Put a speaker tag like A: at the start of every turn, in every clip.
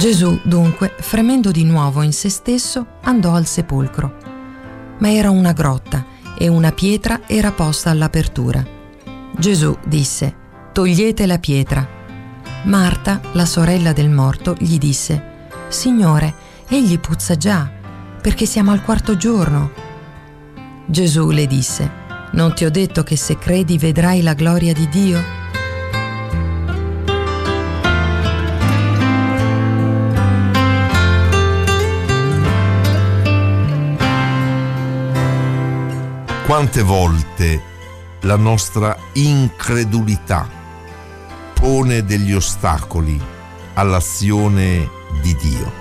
A: Gesù, dunque, fremendo di nuovo in se stesso, andò al sepolcro. Ma era una grotta e una pietra era posta all'apertura. Gesù disse: «Togliete la pietra». Marta, la sorella del morto, gli disse: «Signore, egli puzza già, perché siamo al quarto giorno». Gesù le disse: «Non ti ho detto che se credi vedrai la gloria di Dio?»
B: Quante volte la nostra incredulità pone degli ostacoli all'azione di Dio.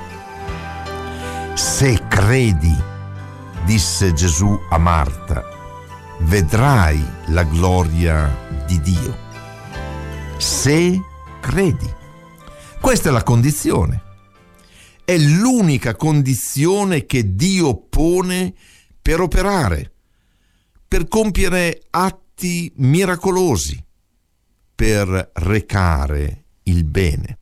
B: Se credi, disse Gesù a Marta, vedrai la gloria di Dio. Se credi. Questa è la condizione. È l'unica condizione che Dio pone per operare, per compiere atti miracolosi, per recare il bene.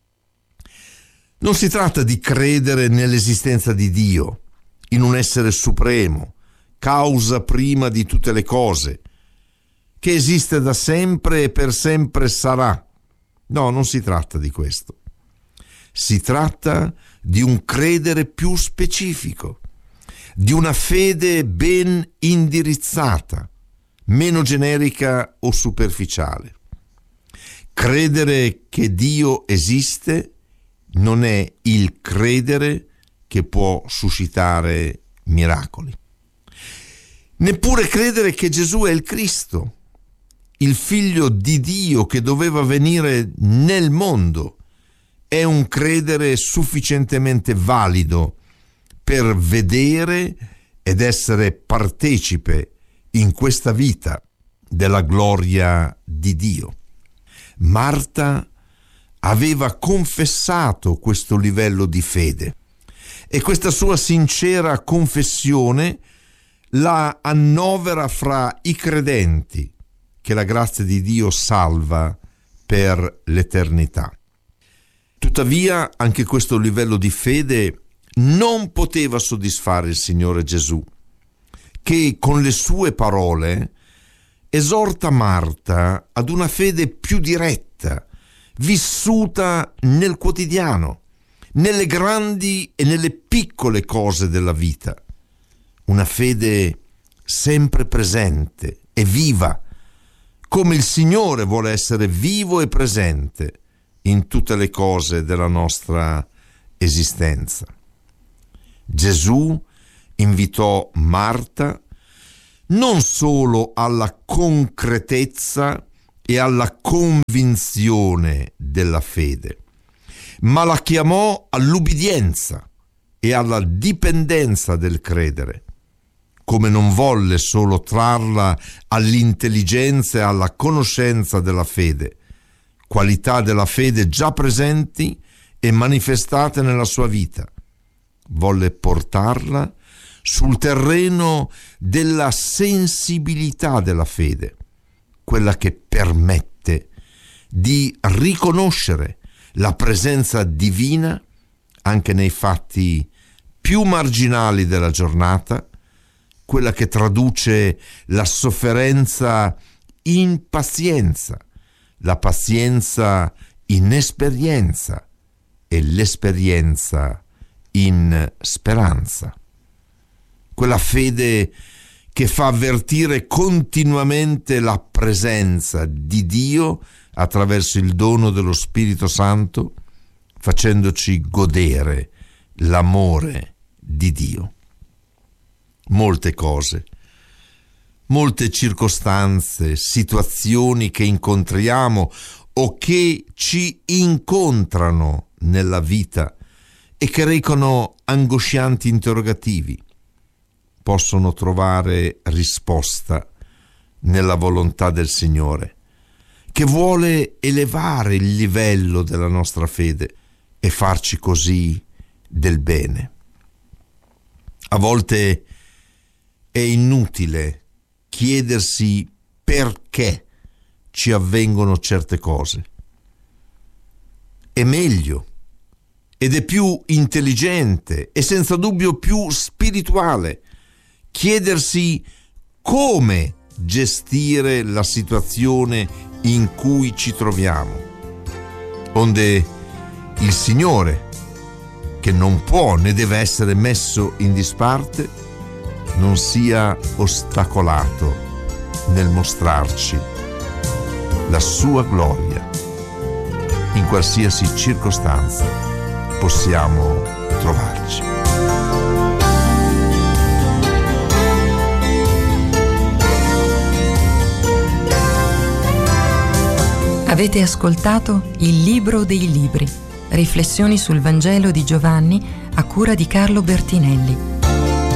B: Non si tratta di credere nell'esistenza di Dio, in un essere supremo, causa prima di tutte le cose, che esiste da sempre e per sempre sarà. No, non si tratta di questo. Si tratta di un credere più specifico, di una fede ben indirizzata, meno generica o superficiale. Credere che Dio esiste non è il credere che può suscitare miracoli. Neppure credere che Gesù è il Cristo, il Figlio di Dio che doveva venire nel mondo, è un credere sufficientemente valido per vedere ed essere partecipe in questa vita della gloria di Dio. Marta aveva confessato questo livello di fede e questa sua sincera confessione la annovera fra i credenti che la grazia di Dio salva per l'eternità. Tuttavia, anche questo livello di fede non poteva soddisfare il Signore Gesù, che con le sue parole esorta Marta ad una fede più diretta, vissuta nel quotidiano, nelle grandi e nelle piccole cose della vita. Una fede sempre presente e viva, come il Signore vuole essere vivo e presente in tutte le cose della nostra esistenza. Gesù invitò Marta non solo alla concretezza e alla convinzione della fede, ma la chiamò all'ubbidienza e alla dipendenza del credere, come non volle solo trarla all'intelligenza e alla conoscenza della fede, qualità della fede già presenti e manifestate nella sua vita. Volle portarla sul terreno della sensibilità della fede, quella che permette di riconoscere la presenza divina anche nei fatti più marginali della giornata, quella che traduce la sofferenza in pazienza, la pazienza in esperienza e l'esperienza in speranza. Quella fede che fa avvertire continuamente la presenza di Dio attraverso il dono dello Spirito Santo, facendoci godere l'amore di Dio. Molte cose, molte circostanze, situazioni che incontriamo o che ci incontrano nella vita e che recano angoscianti interrogativi, possono trovare risposta nella volontà del Signore, che vuole elevare il livello della nostra fede e farci così del bene. A volte è inutile chiedersi perché ci avvengono certe cose. È meglio ed è più intelligente e senza dubbio più spirituale chiedersi come gestire la situazione in cui ci troviamo, onde il Signore, che non può né deve essere messo in disparte, non sia ostacolato nel mostrarci la sua gloria in qualsiasi circostanza possiamo trovarci.
A: Avete ascoltato Il Libro dei Libri, riflessioni sul Vangelo di Giovanni a cura di Carlo Bertinelli.